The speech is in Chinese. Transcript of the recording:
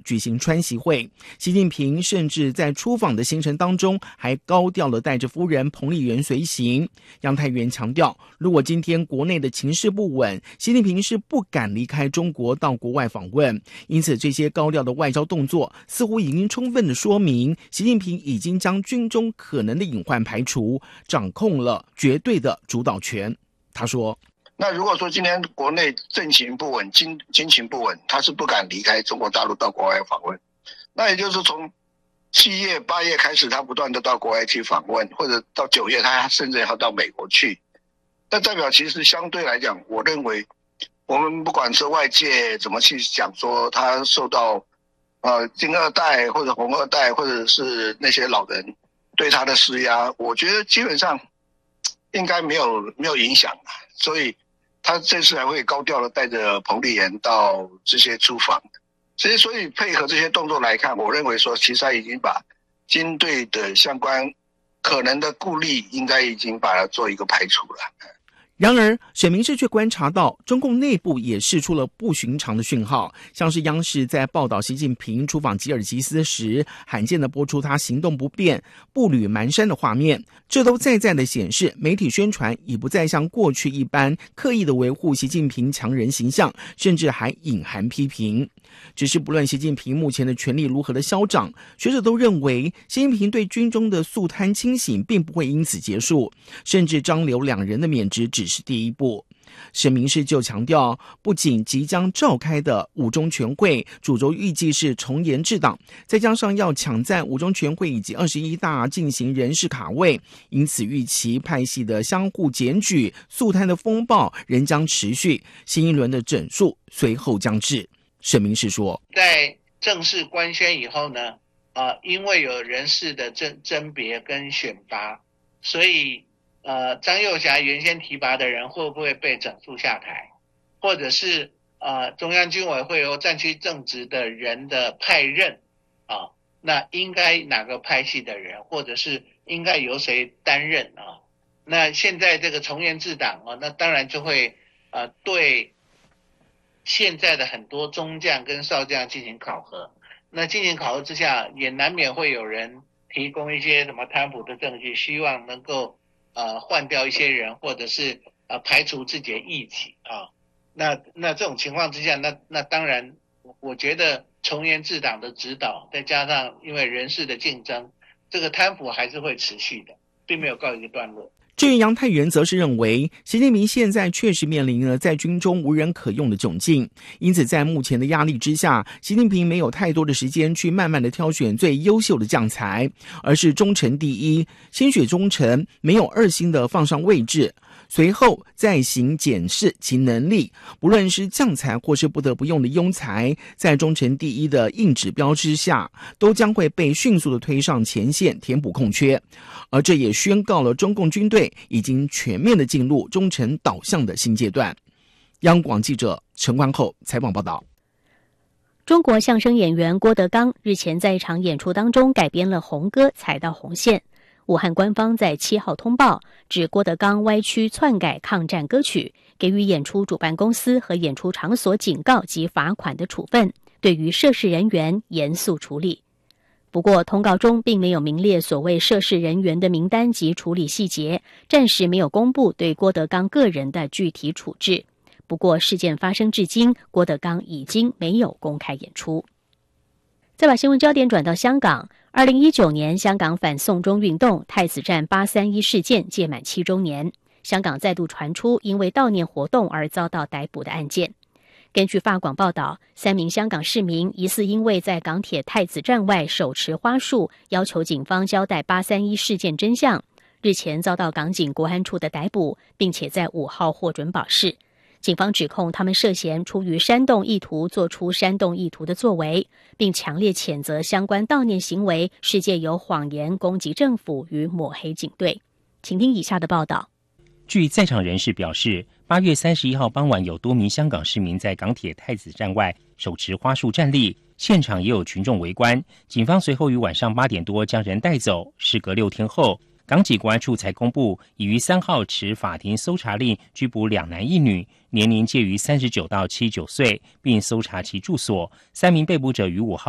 举行川习会。习近平甚至在出访的行程当中还高调地带着夫人彭丽媛随行。杨泰元强调，如果今天国内的情势不稳，习近平是不敢离开中国到国外访问。因此这些高调的外交动作似乎已经充分地说明，习近平已经将军中可能的隐患排除，掌控了绝对的主导权。他说， 那如果说今天国内政情不稳、经情不稳，他是不敢离开中国大陆到国外访问。那也就是从7月、8月开始，他不断的到国外去访问，或者到9月，他甚至要到美国去。那代表其实相对来讲，我认为我们不管是外界怎么去讲说他受到金二代或者红二代或者是那些老人对他的施压，我觉得基本上应该没有影响，所以他这次还会高调的带着彭丽媛到这些出访。所以配合这些动作来看，我认为说其实他已经把军队的相关可能的顾虑应该已经把它做一个排除了。 然而沈明世却观察到中共内部也释出了不寻常的讯号，像是央视在报道习近平出访吉尔吉斯时罕见地播出他行动不便步履蹒跚的画面，这都在地显示媒体宣传已不再像过去一般刻意地维护习近平强人形象，甚至还隐含批评。只是不论习近平目前的权力如何的嚣张，学者都认为习近平对军中的肃贪清醒并不会因此结束，甚至张刘两人的免职只是第一步。沈明世就强调，不仅即将召开的五中全会主轴预计是从严治党，再加上要抢在五中全会以及21大进行人事卡位，因此预期派系的相互检举、肃贪的风暴仍将持续，新一轮的整肃随后将至。沈明世说， 在正式官宣以后呢，因为有人事的甄别跟选拔，所以张幼霞原先提拔的人会不会被整肃下台，或者是中央军委会有战区正职的人的派任那应该哪个派系的人，或者是应该由谁担任那现在这个从严治党那当然就会对现在的很多中将跟少将进行考核。那进行考核之下，也难免会有人提供一些什么贪腐的证据，希望能够换掉一些人，或者是排除自己的异己那这种情况之下，那当然我觉得从严治党的指导，再加上因为人事的竞争，这个贪腐还是会持续的，并没有告一个段落。 至于杨泰元则是认为，习近平现在确实面临了在军中无人可用的窘境，因此在目前的压力之下，习近平没有太多的时间去慢慢的挑选最优秀的将才，而是忠诚第一，鲜血忠诚，没有二心的放上位置，随后再行检视其能力，不论是将才或是不得不用的庸才，在忠诚第一的硬指标之下，都将会被迅速的推上前线填补空缺，而这也宣告了中共军队已经全面的进入忠诚导向的新阶段。央广记者陈冠厚采访报道。 中国相声演员郭德纲日前在一场演出当中改编了红歌踩到红线，武汉官方在7号通报，指郭德纲歪曲篡改抗战歌曲，给予演出主办公司和演出场所警告及罚款的处分，对于涉事人员严肃处理。不过通告中并没有名列所谓涉事人员的名单及处理细节，暂时没有公布对郭德纲个人的具体处置。不过事件发生至今，郭德纲已经没有公开演出。再把新闻焦点转到香港，2019年香港反送中运动太子站831事件届满7周年，香港再度传出因为悼念活动而遭到逮捕的案件。根据法广报道，3名香港市民疑似因为在港铁太子站外手持花束，要求警方交代831事件真相，日前遭到港警国安处的逮捕，并且在5号获准保释。警方指控他们涉嫌出于煽动意图做出煽动意图的作为，并强烈谴责相关悼念行为是借由谎言攻击政府与抹黑警队。请听以下的报道。 据在场人士表示，8月31号傍晚有多名香港市民在港铁太子站外手持花束站立，现场也有群众围观。警方随后于晚上8点多将人带走，事隔6天后，港警国安处才公布，已于3号持法庭搜查令拘捕2男1女，年龄介于39到79岁，并搜查其住所。3名被捕者于5号